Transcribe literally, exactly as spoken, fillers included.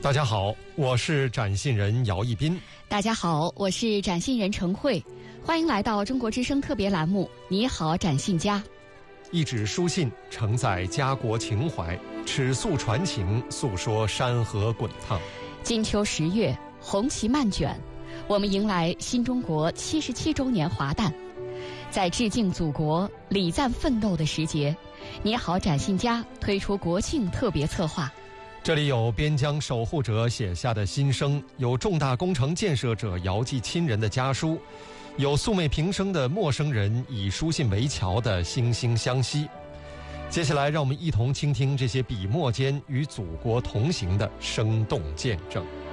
大家好，我是展信人姚一斌。 大家好，我是展信人陈慧。欢迎来到中国之声特别栏目《你好，展信家》。 一纸书信承载家国情怀，尺素传情，诉说山河滚烫。 金秋十月，红旗漫卷，我们迎来新中国七十七周年华诞。在致敬祖国、礼赞奋斗的时节，你好，展信家推出国庆特别策划。 这里有边疆守护者写下的心声，有重大工程建设者遥寄亲人的家书，有素昧平生的陌生人以书信为桥的惺惺相惜。接下来让我们一同倾听这些笔墨间与祖国同行的生动见证。